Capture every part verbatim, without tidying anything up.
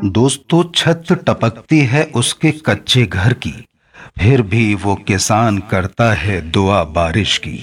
दोस्तों, छत टपकती है उसके कच्चे घर की, फिर भी वो किसान करता है दुआ बारिश की।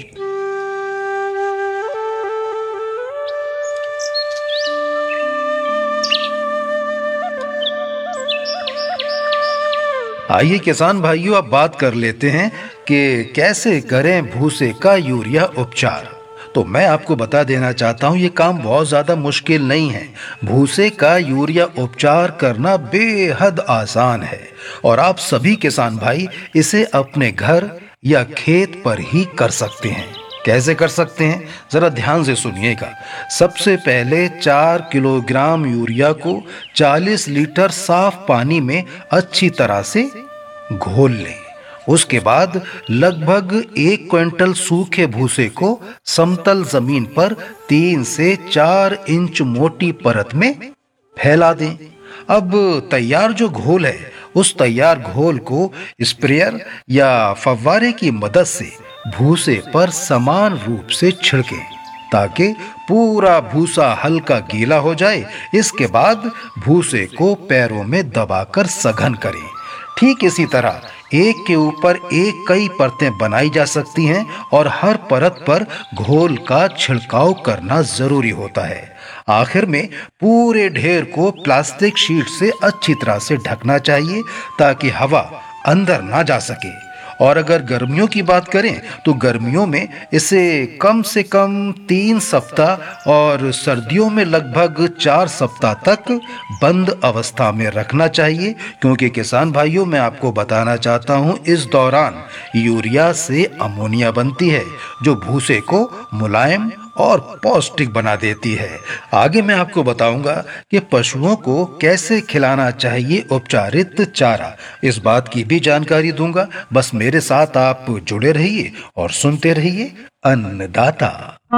आइए किसान भाइयों, अब बात कर लेते हैं कि कैसे करें भूसे का यूरिया उपचार। तो मैं आपको बता देना चाहता हूं, ये काम बहुत ज़्यादा मुश्किल नहीं है। भूसे का यूरिया उपचार करना बेहद आसान है और आप सभी किसान भाई इसे अपने घर या खेत पर ही कर सकते हैं। कैसे कर सकते हैं, जरा ध्यान से सुनिएगा। सबसे पहले चार किलोग्राम यूरिया को चालीस लीटर साफ पानी में अच्छी तरह से घोल लें। उसके बाद लगभग एक क्विंटल सूखे भूसे को समतल जमीन पर तीन से चार इंच मोटी परत में फैला दें। अब तैयार जो घोल है, उस तैयार घोल को स्प्रेयर या फव्वारे की मदद से भूसे पर समान रूप से छिड़कें ताकि पूरा भूसा हल्का गीला हो जाए। इसके बाद भूसे को पैरों में दबाकर सघन करें। ठीक इसी तरह एक के ऊपर एक कई परतें बनाई जा सकती हैं और हर परत पर घोल का छिड़काव करना जरूरी होता है। आखिर में पूरे ढेर को प्लास्टिक शीट से अच्छी तरह से ढकना चाहिए ताकि हवा अंदर ना जा सके। और अगर गर्मियों की बात करें तो गर्मियों में इसे कम से कम तीन सप्ताह और सर्दियों में लगभग चार सप्ताह तक बंद अवस्था में रखना चाहिए, क्योंकि किसान भाइयों मैं आपको बताना चाहता हूं, इस दौरान यूरिया से अमोनिया बनती है जो भूसे को मुलायम और पौष्टिक बना देती है। आगे मैं आपको बताऊंगा कि पशुओं को कैसे खिलाना चाहिए उपचारित चारा, इस बात की भी जानकारी दूंगा। बस मेरे साथ आप जुड़े रहिए और सुनते रहिए अन्नदाता।